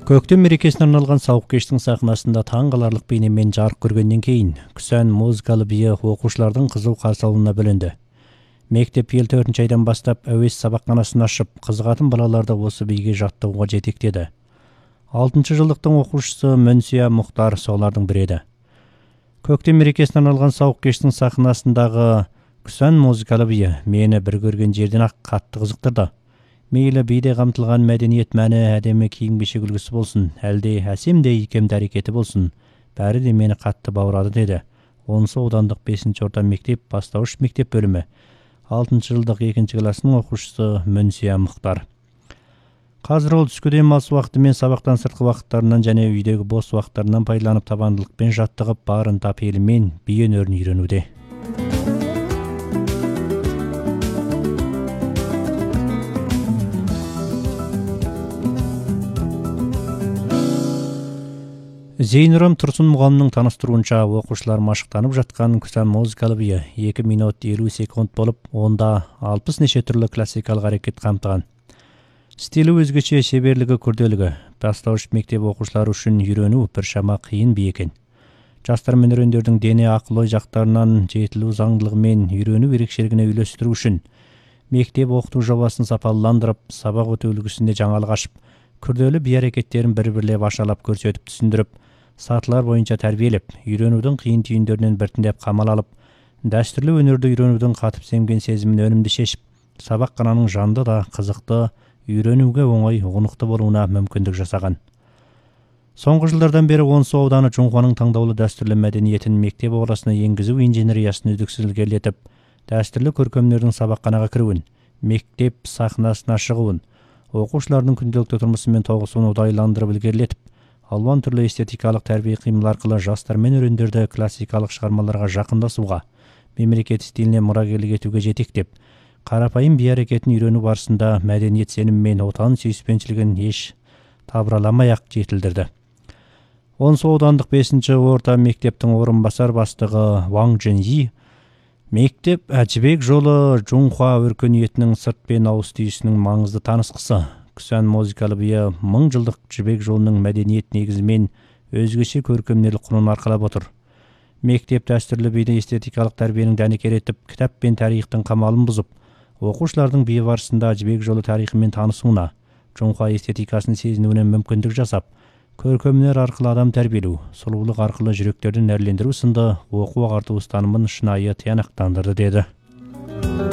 Көктем мерекесіне арналған сауық кештің сахнасында таң қаларлық бейнемен жарық көргеннен кейін Күсән музыкалы биі оқушылардың қызу қарсы алуына бөленді. Мектеп ел 4 айдан бастап әуес сабақханасын ашып, қызығатын балаларды осы биге жаттығуға жетектеді. 6 жылдықтың оқушысы Мүнсия Мұхтар солардың бірі еді. Көктем мерекесіне арналған сауық кештің сахнасындағы Күсән музыкалы биі мені бір көрген жерден ақ қатты қызықтырды. Мейлі биде қамтылған мәдениет мәні әдемі киім-кешек үлгісі болсын, әлде әсемде икемді әрекеті болсын, бәрі де мені қатты баурады деді. 10 аудандық 5 орта мектеп бастауыш мектеп бөлімі 6 жылдық 2 классының оқушысы Мүнсия Мұхтар. Қазір ол түскі демалыс уақыты мен сабақтан сыртқы уақыттарынан және үйдегі бос уақыттарынан пайдаланып табандылықпен жаттығып, барын тапелімен би өнерін үйренуде. Зейнұрым Тұрсын мұғалімнің таныстыруынша, оқушылар машықтанып жатқан Күсән музыкалы биі 2 минут 50 секунд болып, онда 60 неше түрлі классикалық әрекет қамтыған. Стилі өзгеше, шеберлігі күрделігі, бастауыш мектеп оқушылары үшін үйрену біршама қиын би екен. Жастар мен өрендердің дене ақыл-ой жақтарынан жетілу заңдылығымен үйрену ерекшелігіне үйлестіру үшін мектеп оқыту жобасын сапалыландырып, сабақ өту үлгісінде жаңалық ашып, күрделі би әрекеттерін бір-бірлеп ашалап көрсетіп түсіндіріп, сатылар бойынша тәрбиелеп, үйренудің қиын түйіндерінен біртіндеп қамал алып, дәстүрлі өнерді үйренудің қатып семген сезімін өнімді шешіп, сабақхананың жанды да қызықты, үйренуге оңай ұғынықты болуына мүмкіндік жасаған. Соңғы жылдардан бері 10 ауданы Жоңғаның таңдаулы дәстүрлі мәдениетін мектеп орасына енгізу инженериясын үздіксіз ілгерілетіп, дәстүрлі көркемдердің сабақханаға кіруін, мектеп сахнасына шығуын, оқушылардың күнделікті тұрмысымен тоғысуын ұдайыландырып ілгерілетіп, алуан түрлі эстетикалық тәрбие қимыл арқылы жастар мен өрендерді классикалық шығармаларға жақындасуға, мемлекет стиліне мұрагерлік етуге жетектеп, қарапайым би әрекетін үйрену барысында мәдениет сенім мен отан сүйіспеншілігін еш табыраламай-ақ жетілдірді. 10 аудандық 5 орта мектептің орынбасар бастығы Ваң Джиньи, мектеп Жібек жолы Жоңға өркениетінің сырт пен ауыз түйісінің маңызды танысқысы. Күсән музыкалы биі 1000 жылдық Жібек жолының мәдениет негізімен өзгеше көркемдік құнын арқалап отыр. Мектеп дәстүрлі биді эстетикалық тәрбиенің дәнекер етіп, кітап пен тарихтың қамалын бұзып, оқушылардың би барысында Жібек жолы тарихымен танысуына, Жоңға эстетикасын сезінуіне мүмкіндік жасап, көркемдер арқылы адам тәрбиелеу, сұлулық арқылы жүректерді нәрлендіру сынды оқу ағарту ұстанымын шынайы тиянақтандырды деді.